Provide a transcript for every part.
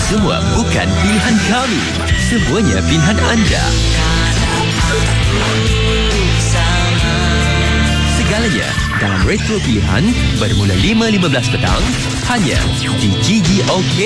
Semua bukan pilihan kami, semuanya pilihan anda. Segalanya dalam Retro Pilihan bermula 5.15 petang hanya di Gigi OK.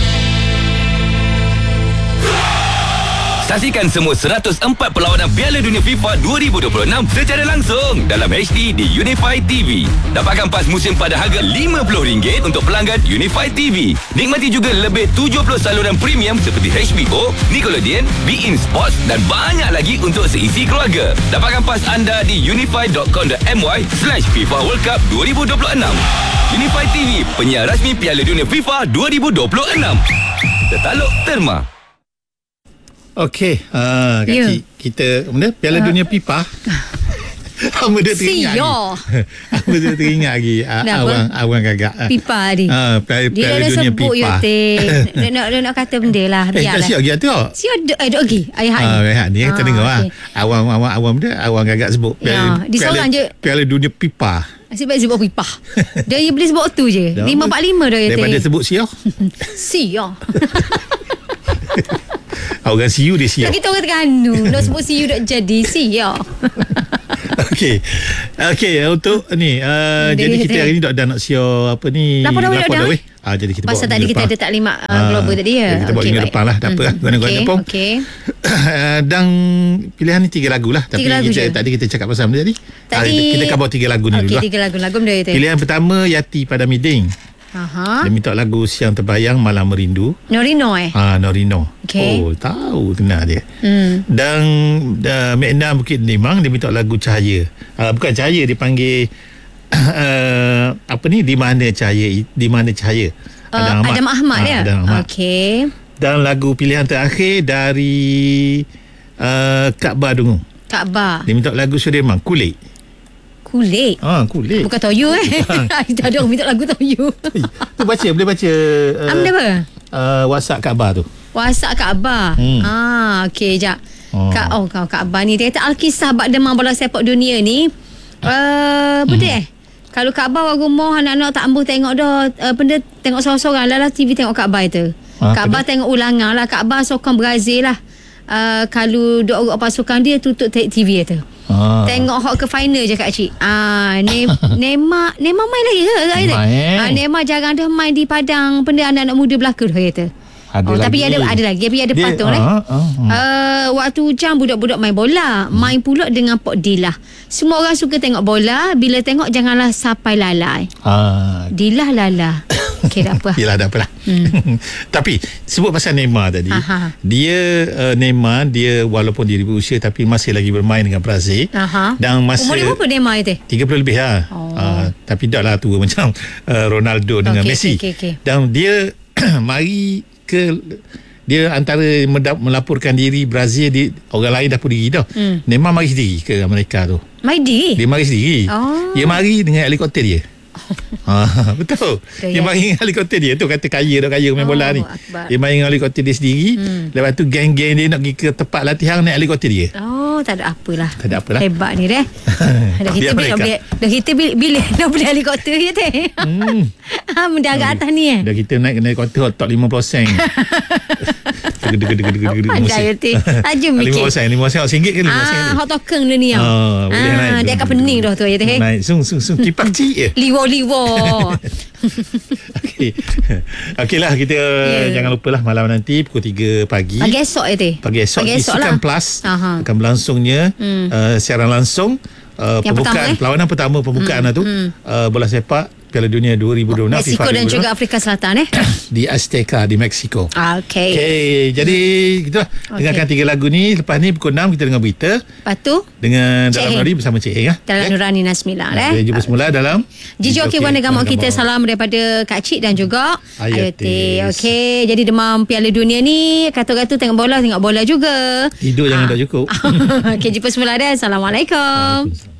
Saksikan semua 104 perlawanan Piala Dunia FIFA 2026 secara langsung dalam HD di Unify TV. Dapatkan pas musim pada harga RM50 untuk pelanggan Unify TV. Nikmati juga lebih 70 saluran premium seperti HBO, Nickelodeon, beIN Sports dan banyak lagi untuk seisi keluarga. Dapatkan pas anda di unify.com.my/FIFA World Cup 2026. Unify TV, penyiar rasmi Piala Dunia FIFA 2026. Tertaluk Terma. Okey, Kak kita Piala Dunia Pipa. Apa dia teringat lagi? Apa dia teringat lagi? Awang gagak. Pipa ni. Piala Dunia Pipa. Dia nak kata benda lah. Tak siap lagi tu. Siap duk lagi. Ayah ni yang terdengar lah. Awang dia, awang gagak sebut. Piala Dunia Pipa. Sebab sebut pipa. Dia boleh sebut tu je. 545 dah. Daripada sebut siap. Siap. Orang siu dia siap. Kita orang Terengganu nak sebut siu dah jadi siap. Okey, untuk ni jadi kita hari ni dah nak siap apa ni lapor dah. Jadi kita pasal tadi kita ada taklimat global tadi ya. Kita bawa minggu depan lah. Tak apa lah. Guna-guna pun. Dan pilihan ni 3 lagu lah. Tapi tadi kita cakap pasal benda tadi. Kita akan bawa 3 lagu ni dulu lah. 3 lagu dia. Pilihan pertama Yati Pada Miding. Dia minta lagu Siang Terbayang Malam Merindu. Norino Norino. Oh, tahu kenal dia. Dan Mekna Bukit Nimang dia minta lagu Cahaya. Bukan Cahaya, dia panggil apa ni, Di Mana Cahaya. Adam Ahmad dia. Okey. Dan lagu pilihan terakhir dari Kaabah Dungu. Dia minta lagu Sudirman Kulit. Kulit. Bukan toyu Kita ada orang minta lagu toyu. Tu boleh baca benda apa? WhatsApp Kaabah tu. WhatsApp Kaabah. Okey, jap. Kaabah ni dia kata Alkisah bak demam bola sepak dunia ni. Betul kalau Kaabah rumah anak-anak tak ambuh tengok dah benda tengok seorang-seorang lah TV tengok Kaabah itu. Kaabah tengok ulangan lah. Kaabah sokong Brazil lah. Kalau dua orang pasukan dia tutup TV itu. Tengok hok ke final je Kak Cik. Neymar main lagi ke? Neymar jarang dah main di padang benda anak-anak muda belaka dah kata. Tapi ada lagi. Tapi ada patung waktu hujan budak-budak main bola. Main pula dengan Pok Dilah. Semua orang suka tengok bola. Bila tengok janganlah sampai lalai. Dilah lala. Okey, tak apa. Yelah, tak apalah. Tapi sebut pasal Neymar tadi. Neymar dia walaupun dia berusia tapi masih lagi bermain dengan Brazil. Dan masa umur dia berapa Neymar itu? 30 lebih lah. Tapi dah lah tua macam Ronaldo dengan Messi. Dan dia dia antara melaporkan diri Brazil orang lain dah pergi dah. Neymar mari sendiri ke Amerika tu. Dia mari sendiri. Dia mari dengan helikopter dia. Betul. Dia main helikopter dia tu kata kaya main bola ni. Dia main helikopter dia sendiri. Lepas tu geng-geng dia nak pergi ke tempat latihan naik helikopter dia. Tak ada apalah. Hebat ni dah. Dah kita bila nak beli helikopter je teh. Mendarat atas ni dah kita naik helikopter top 50 sen. Pandai teh. Aja mikir 50 sen RM5 ke 5 sen. Hot token dia ni. Boleh naik. Dia akan pening dah tu ya teh. Naik sung kipak cik je. Liwo. Okey lah kita jangan lupa lah malam nanti pukul 3 pagi. Pagi esok teh. Pagi esok di Sukan Plus akan berlangsungnya siaran langsung perlawanan pertama pembukaan tu bola sepak Piala Dunia 2026 Mexico dan juga Afrika Selatan di Azteca di Mexico. Okey. Jadi kita dengarkan 3 lagu ni. Lepas ni pukul 6 kita dengar berita. Lepas tu dengan Dalam Nurani bersama Cik Eng Dalam Nurani Nasmila Kita jumpa semula dalam Gigi OK Warna Gamuk kita. Salam daripada Kak Cik dan juga Ayati. Okey, jadi demam Piala Dunia ni kata-kata tengok bola juga. Tidur jangan tak cukup. Okey, jumpa semula dah. Assalamualaikum.